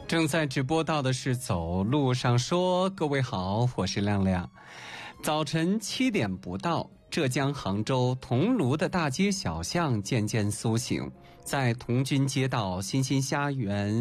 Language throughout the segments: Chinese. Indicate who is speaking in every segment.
Speaker 1: 正在直播到的是走路上说，各位好，我是亮亮。早晨7点不到，浙江杭州桐庐的大街小巷渐渐苏醒，在童军街道欣欣虾园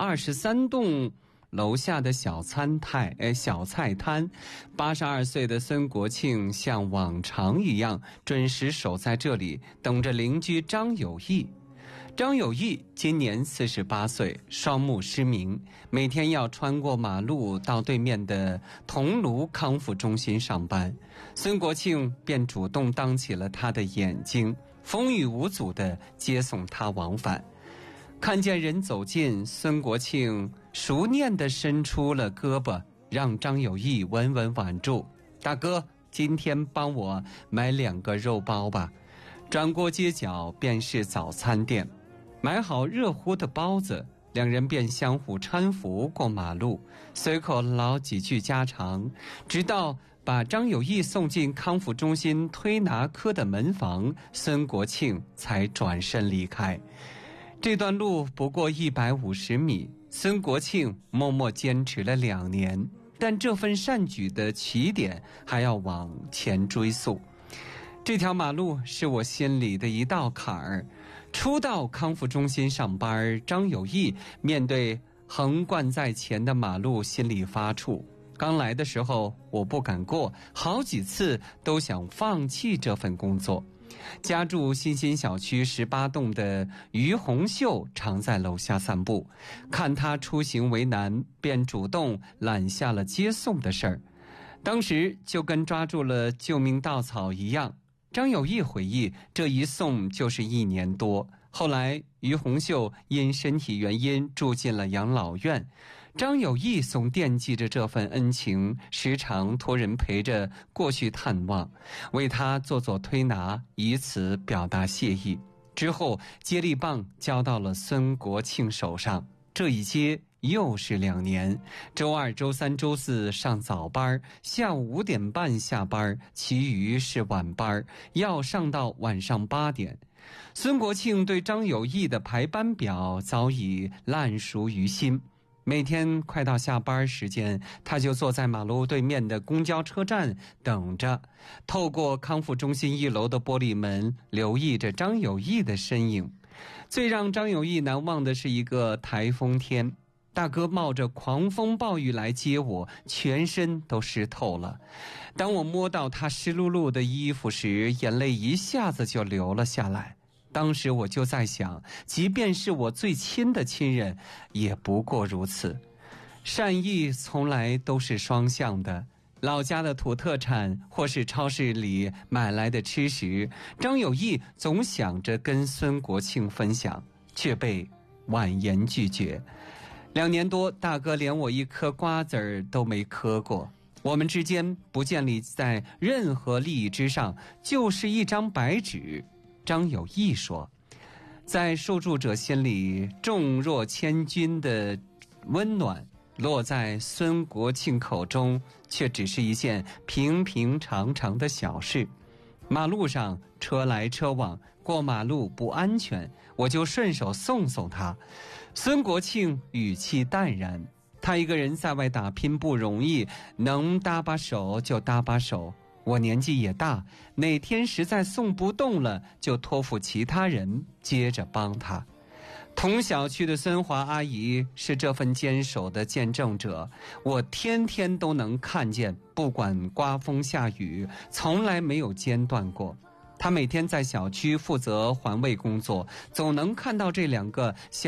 Speaker 1: 23栋楼下的小菜摊，82岁的孙国庆像往常一样准时守在这里，等着邻居张有义。张有义今年48岁，双目失明，每天要穿过马路到对面的桐庐康复中心上班。孙国庆便主动当起了他的眼睛，风雨无阻地接送他往返。看见人走近，孙国庆熟练地伸出了胳膊，让张有义稳稳挽住。大哥，今天帮我买2个肉包吧。转过街角便是早餐店，买好热乎的包子，两人便相互搀扶过马路，随口唠几句家常，直到把张有义送进康复中心推拿科的门房，孙国庆才转身离开。这段路不过150米，孙国庆默默坚持了2年，但这份善举的起点还要往前追溯。这条马路是我心里的一道坎儿。初到康复中心上班，张有义面对横贯在前的马路心里发怵。刚来的时候我不敢过，好几次都想放弃这份工作。家住新兴小区18栋的于红秀常在楼下散步，看他出行为难，便主动揽下了接送的事儿。当时就跟抓住了救命稻草一样。张有义回忆，这一送就是1年多。后来于红秀因身体原因住进了养老院，张有义总惦记着这份恩情，时常托人陪着过去探望，为他做推拿，以此表达谢意。之后接力棒交到了孙国庆手上，这一接又是2年，周2、周3、周4上早班，下午5点半下班，其余是晚班，要上到晚上8点。孙国庆对张有义的排班表早已烂熟于心，每天快到下班时间，他就坐在马路对面的公交车站等着，透过康复中心1楼的玻璃门留意着张有义的身影。最让张有义难忘的是一个台风天，大哥冒着狂风暴雨来接我，全身都湿透了。当我摸到他湿漉漉的衣服时，眼泪一下子就流了下来。当时我就在想，即便是我最亲的亲人，也不过如此。善意从来都是双向的，老家的土特产或是超市里买来的吃食，张有义总想着跟孙国庆分享，却被婉言拒绝。2年多，大哥连我一颗瓜子儿都没嗑过。我们之间不建立在任何利益之上，就是一张白纸。张有义说，在受助者心里，重若千钧的温暖落在孙国庆口中，却只是一件平平常常的小事。马路上车来车往，过马路不安全，我就顺手送送他。孙国庆语气淡然，他一个人在外打拼不容易，能搭把手就搭把手。我年纪也大，哪天实在送不动了，就托付其他人接着帮他。同小区的孙华阿姨是这份坚守的见证者，我天天都能看见，不管刮风下雨，从来没有间断过。她每天在小区负责环卫工作，总能看到这2个小